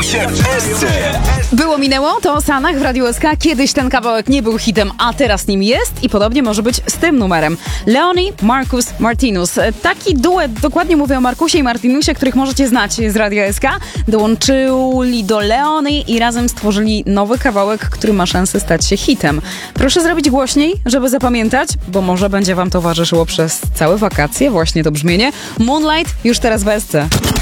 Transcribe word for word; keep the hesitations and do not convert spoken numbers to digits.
się w Esce. Było minęło, to o Sanach w Radiu S K. Kiedyś ten kawałek nie był hitem, a teraz nim jest i podobnie może być z tym numerem. Leoni, Marcus, Martinus. Taki duet, dokładnie mówię o Markusie i Martinusie, których możecie znać z Radia S K. Dołączyli do Leoni i razem stworzyli nowy kawałek, który ma szansę stać się hitem. Proszę zrobić głośniej, żeby zapamiętać, bo może będzie wam towarzyszyło przez całe wakacje właśnie to brzmienie. Moonlight już teraz w S C.